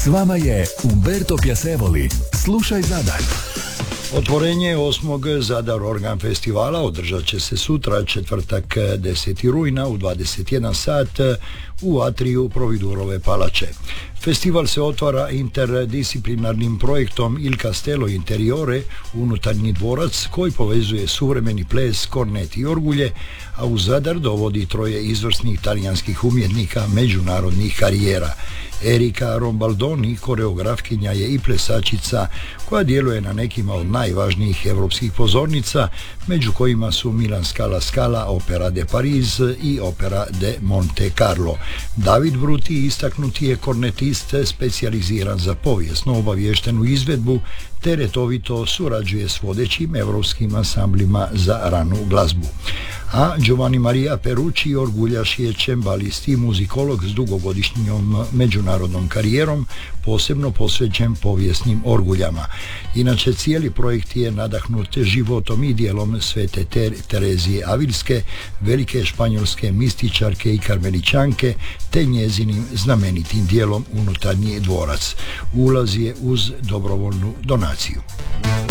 S vama je Umberto Piacevoli. Slušaj Zadar. Otvorenje 8. Zadar Organ festivala održat će se sutra, četvrtak 10. rujna u 21 sat u atriju Providurove palače. Festival se otvara interdisciplinarnim projektom Il Castello Interiore, unutarnji dvorac koji povezuje suvremeni ples, kornet i orgulje, a u Zadar dovodi troje izvrsnih talijanskih umjetnika međunarodnih karijera. Erika Rombaldoni, koreografkinja je i plesačica koja djeluje na nekima od najvažnijih europskih pozornica, među kojima su Milanska La Scala, Opera de Paris i Opera de Monte Carlo. David Bruti istaknuti je kornetist specijaliziran za povijesno obavještenu izvedbu te redovito surađuje s vodećim europskim ansamblima za ranu glazbu. A Giovanni Maria Perucci, orguljaš, je čembalist i muzikolog s dugogodišnjom međunarodnom karijerom, posebno posvećen povijesnim orguljama. Inače, cijeli projekt je nadahnut životom i djelom Svete Terezije Avilske, velike španjolske mističarke i karmeličanke, te njezinim znamenitim dijelom Unutarnji dvorac. Ulaz je uz dobrovoljnu donaciju.